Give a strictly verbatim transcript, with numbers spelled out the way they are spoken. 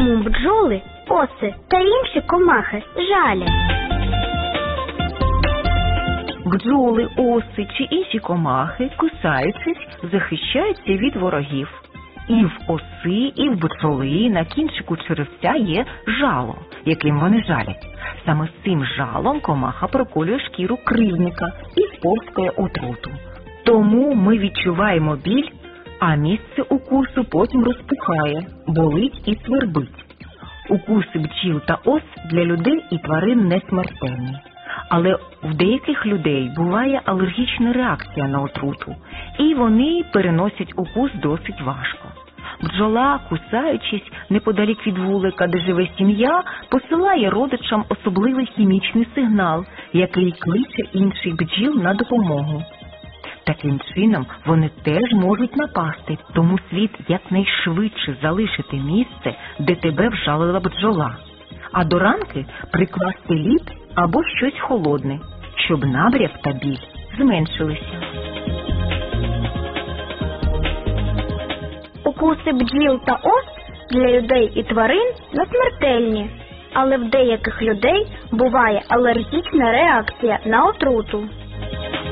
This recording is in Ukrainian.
Чому бджоли, оси та інші комахи жалять? Бджоли, оси чи інші комахи, кусаючись, захищаються від ворогів. І в оси, і в бджоли на кінчику черевця є жало, яким вони жалять. Саме з цим жалом комаха проколює шкіру кривдника і сповзкує отруту. Тому ми відчуваємо біль, а місце укусу потім розпухає, болить і свербить. Укуси бджіл та ос для людей і тварин не смертельні. Але в деяких людей буває алергічна реакція на отруту, і вони переносять укус досить важко. Бджола, кусаючись неподалік від вулика, де живе сім'я, посилає родичам особливий хімічний сигнал, який кличе інших бджіл на допомогу. Таким чином вони теж можуть напасти, тому слід якнайшвидше залишити місце, де тебе вжалила бджола, а до ранки прикласти лід або щось холодне, щоб набряк та біль зменшилися. Укуси бджіл та ос для людей і тварин не смертельні, але в деяких людей буває алергічна реакція на отруту.